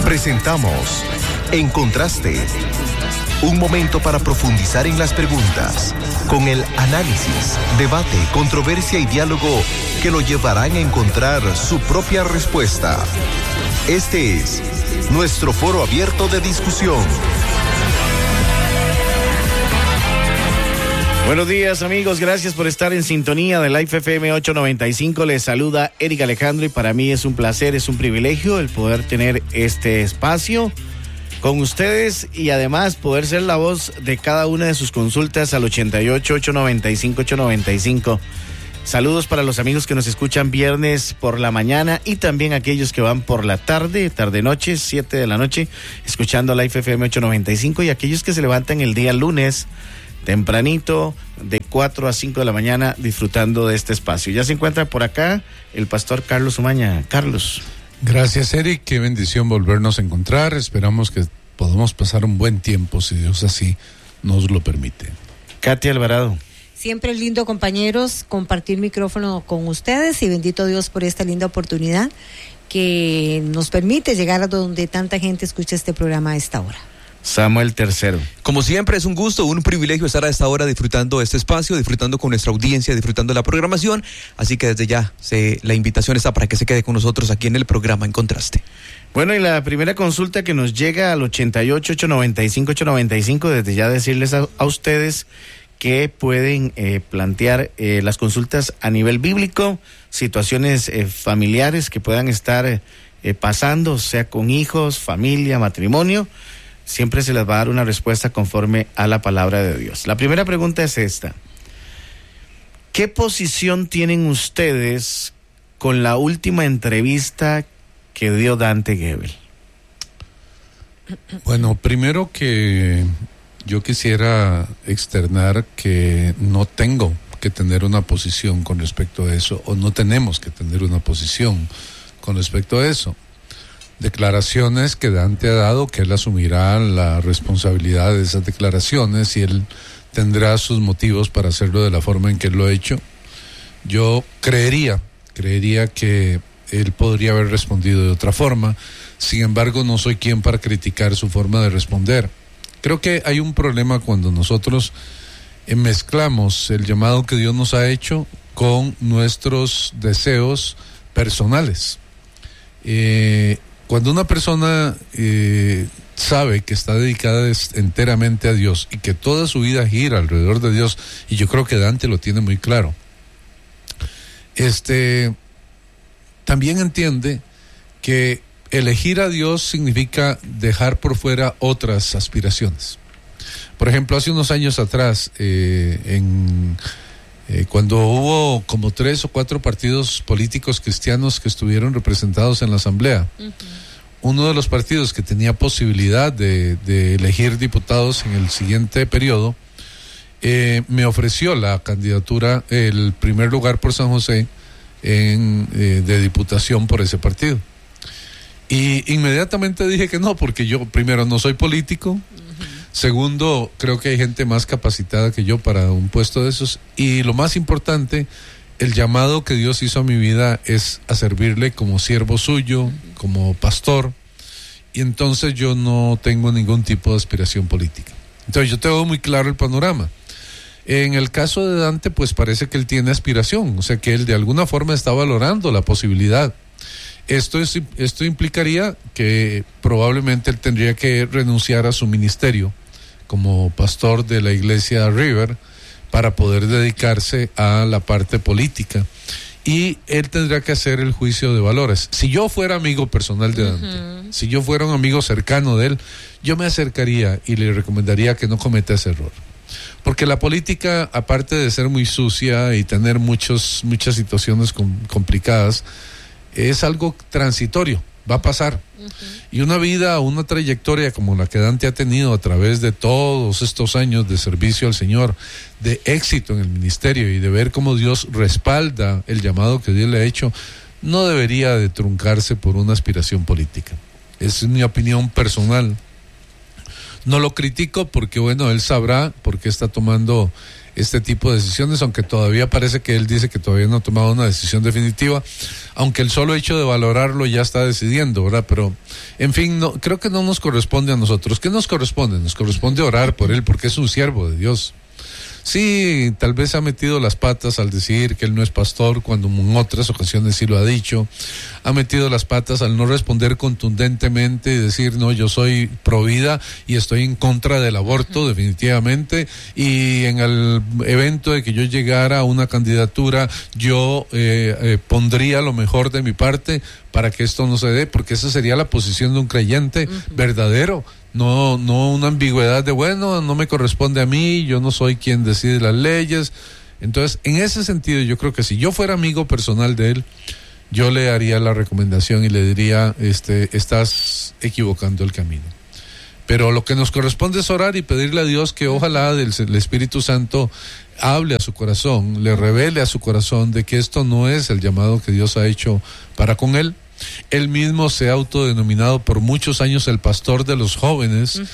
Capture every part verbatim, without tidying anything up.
Presentamos En Contraste, un momento para profundizar en las preguntas, con el análisis, debate, controversia y diálogo que lo llevarán a encontrar su propia respuesta. Este es nuestro foro abierto de discusión. Buenos días, amigos, gracias por estar en sintonía de Life F M ochocientos noventa y cinco. Les saluda Eric Alejandro y para mí es un placer, es un privilegio el poder tener este espacio con ustedes y además poder ser la voz de cada una de sus consultas al ochenta y ocho, ochocientos noventa y cinco, ochocientos noventa y cinco. Saludos para los amigos que nos escuchan viernes por la mañana y también aquellos que van por la tarde, tarde-noche, siete de la noche, escuchando Life F M ochocientos noventa y cinco, y aquellos que se levantan el día lunes tempranito, de cuatro a cinco de la mañana, disfrutando de este espacio. Ya se encuentra por acá el pastor Carlos Umaña. Carlos. Gracias, Eric, qué bendición volvernos a encontrar. Esperamos que podamos pasar un buen tiempo, si Dios así nos lo permite. Katia Alvarado. Siempre lindo, compañeros, compartir micrófono con ustedes y bendito Dios por esta linda oportunidad que nos permite llegar a donde tanta gente escucha este programa a esta hora. Samuel Tercero. Como siempre, es un gusto, un privilegio estar a esta hora disfrutando de este espacio, disfrutando con nuestra audiencia, disfrutando de la programación. Así que desde ya se, la invitación está para que se quede con nosotros aquí en el programa En Contraste. Bueno, y la primera consulta que nos llega al ochenta y ocho, ochocientos noventa y cinco, ochocientos noventa y cinco, desde ya decirles a, a ustedes que pueden eh, plantear eh, las consultas a nivel bíblico, situaciones eh, familiares que puedan estar eh, pasando, sea con hijos, familia, matrimonio. Siempre se les va a dar una respuesta conforme a la palabra de Dios. La primera pregunta es esta. ¿Qué posición tienen ustedes con la última entrevista que dio Dante Gebel? Bueno, primero que yo quisiera externar que no tengo que tener una posición con respecto a eso, o no tenemos que tener una posición con respecto a eso. Declaraciones que Dante ha dado, que él asumirá la responsabilidad de esas declaraciones y él tendrá sus motivos para hacerlo de la forma en que él lo ha hecho. Yo creería, creería que él podría haber respondido de otra forma. Sin embargo, no soy quien para criticar su forma de responder. Creo que hay un problema cuando nosotros mezclamos el llamado que Dios nos ha hecho con nuestros deseos personales. Eh, Cuando una persona eh, sabe que está dedicada enteramente a Dios y que toda su vida gira alrededor de Dios, y yo creo que Dante lo tiene muy claro, este, también entiende que elegir a Dios significa dejar por fuera otras aspiraciones. Por ejemplo, hace unos años atrás, eh, en... Eh, cuando hubo como tres o cuatro partidos políticos cristianos que estuvieron representados en la asamblea, uh-huh. Uno de los partidos que tenía posibilidad de, de elegir diputados en el siguiente periodo, eh, me ofreció la candidatura, el primer lugar por San José, en, eh, de diputación por ese partido. Y inmediatamente dije que no, porque yo primero no soy político, uh-huh. Segundo, creo que hay gente más capacitada que yo para un puesto de esos. Y lo más importante, el llamado que Dios hizo a mi vida es a servirle como siervo suyo, como pastor. Y entonces yo no tengo ningún tipo de aspiración política. Entonces yo tengo muy claro el panorama. En el caso de Dante, pues parece que él tiene aspiración. O sea que él de alguna forma está valorando la posibilidad. Esto, es, esto implicaría que probablemente él tendría que renunciar a su ministerio como pastor de la iglesia River para poder dedicarse a la parte política. Y él tendrá que hacer el juicio de valores. Si yo fuera amigo personal de Dante, uh-huh. si yo fuera un amigo cercano de él, yo me acercaría y le recomendaría que no cometa ese error. Porque la política, aparte de ser muy sucia y tener muchos, muchas situaciones com- complicadas, es algo transitorio, va a pasar. Uh-huh. Y una vida, una trayectoria como la que Dante ha tenido a través de todos estos años de servicio al Señor, de éxito en el ministerio y de ver cómo Dios respalda el llamado que Dios le ha hecho, no debería de truncarse por una aspiración política. Es mi opinión personal. No lo critico porque, bueno, él sabrá por qué está tomando este tipo de decisiones, aunque todavía parece que él dice que todavía no ha tomado una decisión definitiva, aunque el solo hecho de valorarlo ya está decidiendo, ¿verdad? Pero, en fin, no, creo que no nos corresponde a nosotros. ¿Qué nos corresponde? Nos corresponde orar por él, porque es un siervo de Dios. Sí, tal vez ha metido las patas al decir que él no es pastor, cuando en otras ocasiones sí lo ha dicho. Ha metido las patas al no responder contundentemente y decir, no, yo soy pro vida y estoy en contra del aborto, definitivamente. Y en el evento de que yo llegara a una candidatura, yo eh, eh, pondría lo mejor de mi parte para que esto no se dé, porque esa sería la posición de un creyente uh-huh. verdadero. No, no una ambigüedad de, bueno, no me corresponde a mí, yo no soy quien decide las leyes. Entonces, en ese sentido, yo creo que si yo fuera amigo personal de él, yo le haría la recomendación y le diría, este, estás equivocando el camino. Pero lo que nos corresponde es orar y pedirle a Dios que ojalá el, el Espíritu Santo hable a su corazón, le revele a su corazón de que esto no es el llamado que Dios ha hecho para con él. Él mismo se ha autodenominado por muchos años el pastor de los jóvenes uh-huh.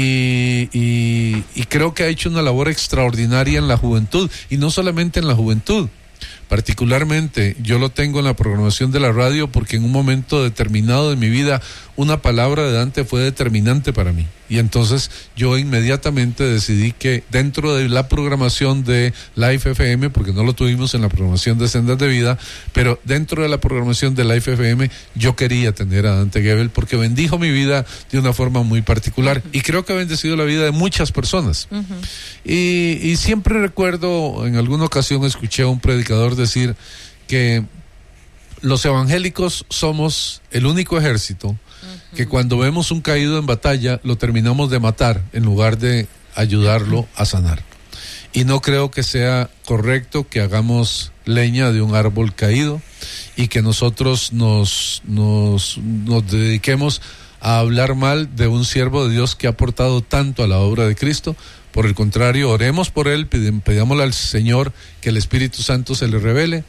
y, y, y creo que ha hecho una labor extraordinaria en la juventud, y no solamente en la juventud. Particularmente yo lo tengo en la programación de la radio porque en un momento determinado de mi vida una palabra de Dante fue determinante para mí, y entonces yo inmediatamente decidí que dentro de la programación de Life F M, porque no lo tuvimos en la programación de Sendas de Vida, pero dentro de la programación de Life F M yo quería tener a Dante Gebel porque bendijo mi vida de una forma muy particular uh-huh. y creo que ha bendecido la vida de muchas personas uh-huh. y, y siempre recuerdo, en alguna ocasión escuché a un predicador decir que los evangélicos somos el único ejército uh-huh. que cuando vemos un caído en batalla lo terminamos de matar en lugar de ayudarlo uh-huh. a sanar. Y no creo que sea correcto que hagamos leña de un árbol caído y que nosotros nos, nos, nos dediquemos a hablar mal de un siervo de Dios que ha aportado tanto a la obra de Cristo. Por el contrario, oremos por él, pidámosle al Señor que el Espíritu Santo se le revele.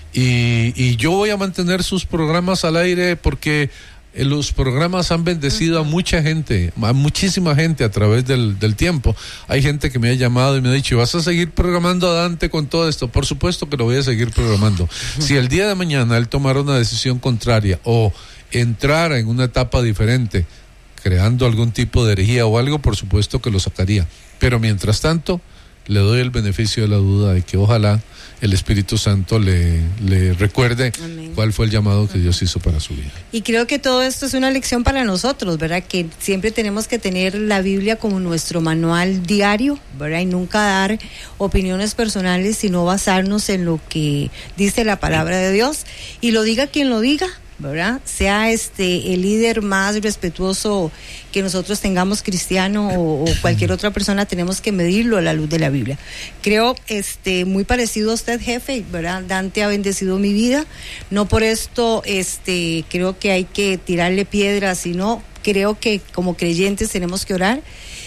Y, y yo voy a mantener sus programas al aire porque los programas han bendecido a mucha gente, a muchísima gente a través del, del tiempo. Hay gente que me ha llamado y me ha dicho, ¿vas a seguir programando a Dante con todo esto? Por supuesto que lo voy a seguir programando. Si el día de mañana él tomara una decisión contraria o entrara en una etapa diferente, creando algún tipo de herejía o algo, por supuesto que lo sacaría. Pero mientras tanto, le doy el beneficio de la duda de que ojalá el Espíritu Santo le, le recuerde Amén. Cuál fue el llamado que Dios hizo para su vida. Y creo que todo esto es una lección para nosotros, ¿verdad? Que siempre tenemos que tener la Biblia como nuestro manual diario, ¿verdad? Y nunca dar opiniones personales, sino basarnos en lo que dice la palabra de Dios. Y lo diga quien lo diga, ¿verdad? Sea este el líder más respetuoso que nosotros tengamos, cristiano o, o cualquier otra persona, tenemos que medirlo a la luz de la Biblia. Creo este muy parecido a usted, jefe, ¿verdad? Dante ha bendecido mi vida, no por esto este creo que hay que tirarle piedras, sino creo que como creyentes tenemos que orar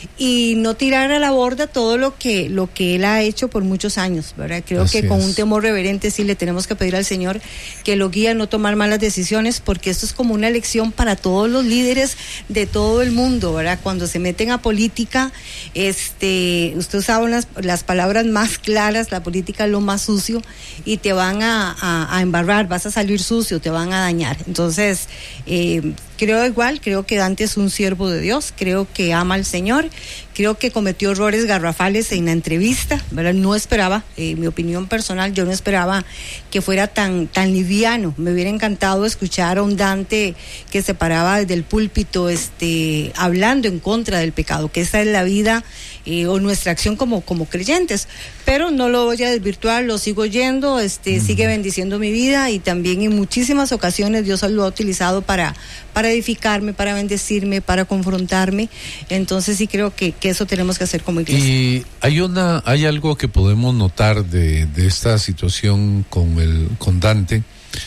y no tirar a la borda todo lo que lo que él ha hecho por muchos años, ¿verdad? Creo Así que con es. un temor reverente sí le tenemos que pedir al Señor que lo guíe a no tomar malas decisiones, porque esto es como una lección para todos los líderes de todo el mundo, ¿verdad? Cuando se meten a política, este, usted usa unas, las palabras más claras, la política es lo más sucio y te van a, a, a embarrar, vas a salir sucio, te van a dañar. Entonces, eh, creo igual, creo que Dante es un siervo de Dios, creo que ama al Señor, creo que cometió errores garrafales en la entrevista, ¿verdad? No esperaba, eh, mi opinión personal, yo no esperaba que fuera tan, tan liviano. Me hubiera encantado escuchar a un Dante que se paraba desde el púlpito este, hablando en contra del pecado, que esa es la vida eh, o nuestra acción como, como creyentes, pero no lo voy a desvirtuar, lo sigo oyendo, este, mm. sigue bendiciendo mi vida y también en muchísimas ocasiones Dios lo ha utilizado para, para edificarme, para bendecirme, para confrontarme. Entonces sí creo que, que eso tenemos que hacer como iglesia. Y hay una, hay algo que podemos notar de, de esta situación con el, con Dante,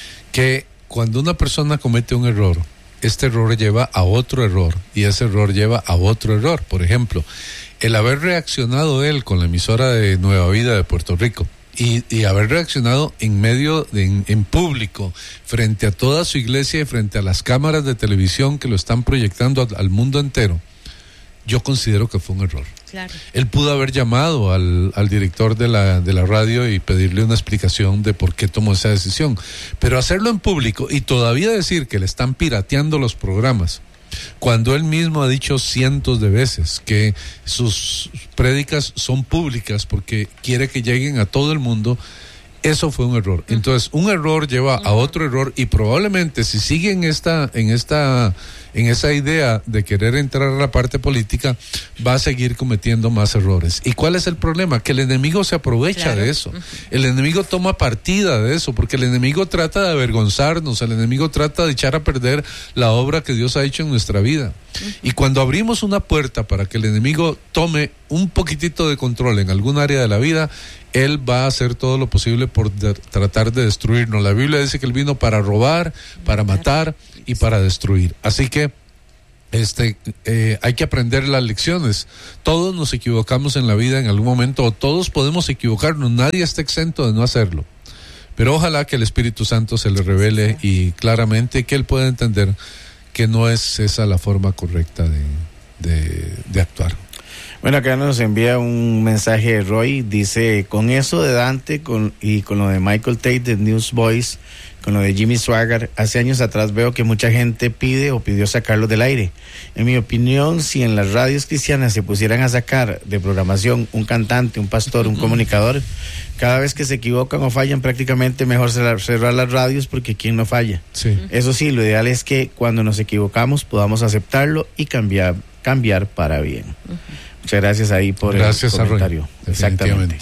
que cuando una persona comete un error, este error lleva a otro error y ese error lleva a otro error. Por ejemplo, el haber reaccionado él con la emisora de Nueva Vida de Puerto Rico y, y haber reaccionado en medio, de, en, en público, frente a toda su iglesia y frente a las cámaras de televisión que lo están proyectando al, al mundo entero. yo considero que fue un error. Claro. Él pudo haber llamado al, al director de la, de la radio y pedirle una explicación de por qué tomó esa decisión. Pero hacerlo en público y todavía decir que le están pirateando los programas, cuando él mismo ha dicho cientos de veces que sus prédicas son públicas porque quiere que lleguen a todo el mundo, eso fue un error. Entonces, un error lleva a otro error y probablemente si sigue en esta, en esta, en esa idea de querer entrar a la parte política, va a seguir cometiendo más errores. ¿Y cuál es el problema? Que el enemigo se aprovecha claro. de eso. El enemigo toma partida de eso, porque el enemigo trata de avergonzarnos, el enemigo trata de echar a perder la obra que Dios ha hecho en nuestra vida. Y cuando abrimos una puerta para que el enemigo tome un poquitito de control en algún área de la vida, él va a hacer todo lo posible por de, tratar de destruirnos. La Biblia dice que él vino para robar, para matar y para destruir. Así que este eh, hay que aprender las lecciones. Todos nos equivocamos en la vida en algún momento, o todos podemos equivocarnos, nadie está exento de no hacerlo. Pero ojalá que el Espíritu Santo se le revele y claramente que él pueda entender que no es esa la forma correcta de, de, de actuar. Bueno, acá nos envía un mensaje de Roy, dice, con eso de Dante con, y con lo de Michael Tate de Newsboys, con lo de Jimmy Swaggart, hace años atrás veo que mucha gente pide o pidió sacarlos del aire. En mi opinión, si en las radios cristianas se pusieran a sacar de programación un cantante, un pastor, un comunicador, cada vez que se equivocan o fallan, prácticamente mejor cerrar, cerrar las radios, porque ¿quién no falla? Sí. Eso sí, lo ideal es que cuando nos equivocamos podamos aceptarlo y cambiar, cambiar para bien. Uh-huh. Muchas gracias ahí por gracias el comentario. A Exactamente.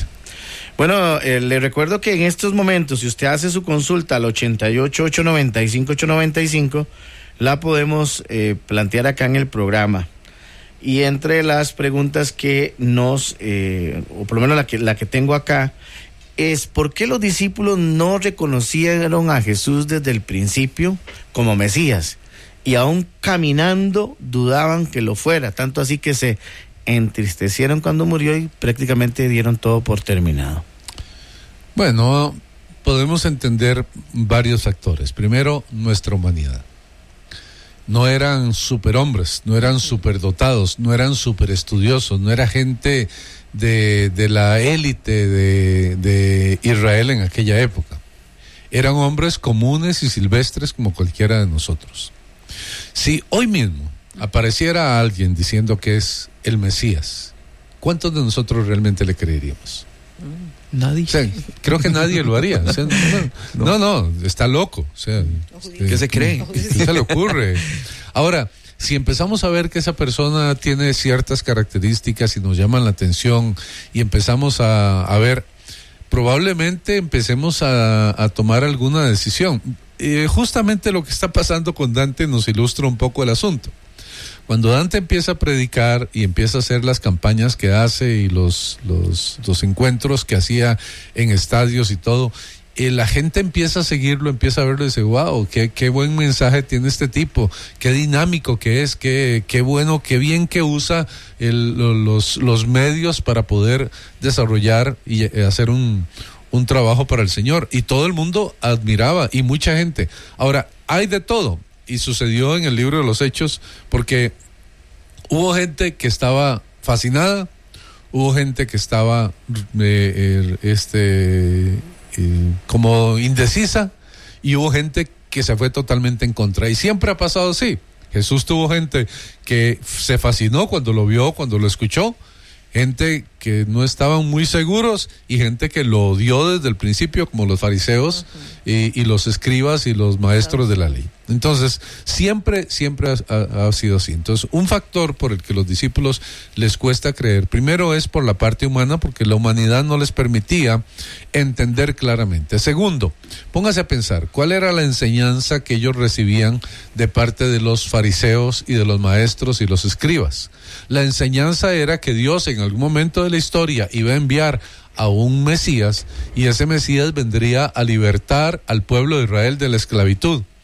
Bueno, eh, le recuerdo que en estos momentos, si usted hace su consulta al ochenta y ocho, ochocientos noventa y cinco, ochocientos noventa y cinco, la podemos eh, plantear acá en el programa. Y entre las preguntas que nos, eh, o por lo menos la que, la que tengo acá, es ¿por qué los discípulos no reconocieron a Jesús desde el principio como Mesías? Y aún caminando dudaban que lo fuera, tanto así que se entristecieron cuando murió y prácticamente dieron todo por terminado. Bueno, podemos entender varios factores. Primero, nuestra humanidad. No eran superhombres, no eran superdotados, no eran superestudiosos, no era gente de, de la élite de, de Israel en aquella época. Eran hombres comunes y silvestres como cualquiera de nosotros. Si hoy mismo apareciera alguien diciendo que es el Mesías, ¿cuántos de nosotros realmente le creeríamos? Nadie. O sea, creo que nadie lo haría. O sea, no, no, no, está loco. O sea, ¿qué se cree? ¿Qué se le ocurre? Ahora, si empezamos a ver que esa persona tiene ciertas características y nos llaman la atención y empezamos a, a ver, probablemente empecemos a, a tomar alguna decisión. Eh, justamente lo que está pasando con Dante nos ilustra un poco el asunto. Cuando Dante empieza a predicar y empieza a hacer las campañas que hace y los, los, los encuentros que hacía en estadios y todo, eh, la gente empieza a seguirlo, empieza a verlo y dice, wow, qué, qué buen mensaje tiene este tipo, qué dinámico que es, qué, qué bueno, qué bien que usa el, los, los medios para poder desarrollar y eh, hacer un, un trabajo para el Señor. Y todo el mundo admiraba y mucha gente. Ahora, hay de todo. Y sucedió en el libro de los Hechos, porque hubo gente que estaba fascinada, hubo gente que estaba eh, este eh, como indecisa, y hubo gente que se fue totalmente en contra. Y siempre ha pasado así. Jesús tuvo gente que se fascinó cuando lo vio, cuando lo escuchó, gente que no estaban muy seguros y gente que lo odió desde el principio, como los fariseos uh-huh. y, y los escribas y los maestros uh-huh. de la ley. Entonces, siempre, siempre ha, ha sido así. Entonces, un factor por el que los discípulos les cuesta creer, primero es por la parte humana, porque la humanidad no les permitía entender claramente. Segundo, póngase a pensar, ¿cuál era la enseñanza que ellos recibían de parte de los fariseos y de los maestros y los escribas? La enseñanza era que Dios en algún momento de la historia iba a enviar a un Mesías, y ese Mesías vendría a libertar al pueblo de Israel de la esclavitud.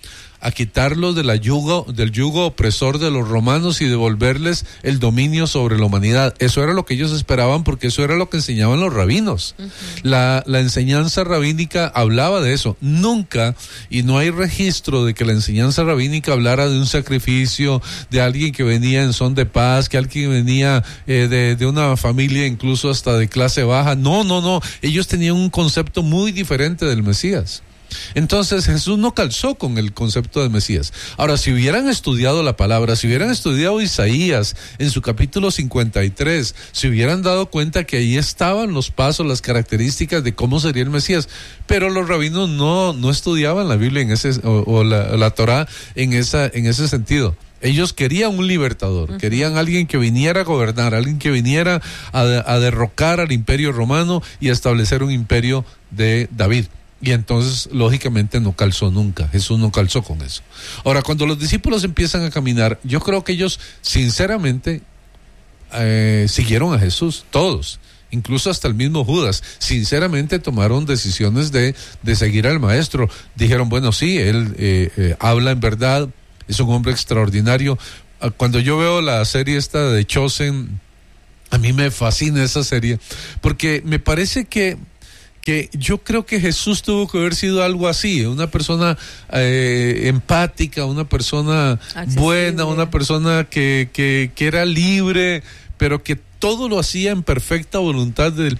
a quitarlos de la yugo, del yugo opresor de los romanos y devolverles el dominio sobre la humanidad. Eso era lo que ellos esperaban, porque eso era lo que enseñaban los rabinos. Uh-huh. La, la enseñanza rabínica hablaba de eso. Nunca, y no hay registro de que la enseñanza rabínica hablara de un sacrificio, de alguien que venía en son de paz, que alguien venía eh, de, de una familia incluso hasta de clase baja. No, no, no. Ellos tenían un concepto muy diferente del Mesías. Entonces Jesús no calzó con el concepto de Mesías. Ahora, si hubieran estudiado la palabra, si hubieran estudiado Isaías en su capítulo cincuenta y tres, se hubieran dado cuenta que ahí estaban los pasos, las características de cómo sería el Mesías. Pero los rabinos no, no estudiaban la Biblia en ese, o, o la, la Torá en esa, en ese sentido. Ellos querían un libertador, uh-huh. querían alguien que viniera a gobernar, alguien que viniera a, a derrocar al imperio romano y a establecer un imperio de David. Y entonces, lógicamente, no calzó nunca. Jesús no calzó con eso. Ahora, cuando los discípulos empiezan a caminar, yo creo que ellos, sinceramente, eh, siguieron a Jesús, todos. Incluso hasta el mismo Judas, sinceramente tomaron decisiones de, de seguir al maestro. Dijeron, bueno, sí, él eh, eh, habla en verdad, es un hombre extraordinario. Cuando yo veo la serie esta de Chosen, a mí me fascina esa serie, porque me parece que que yo creo que Jesús tuvo que haber sido algo así, una persona eh, empática, una persona accesible, buena, una persona que, que, que era libre, pero que todo lo hacía en perfecta voluntad del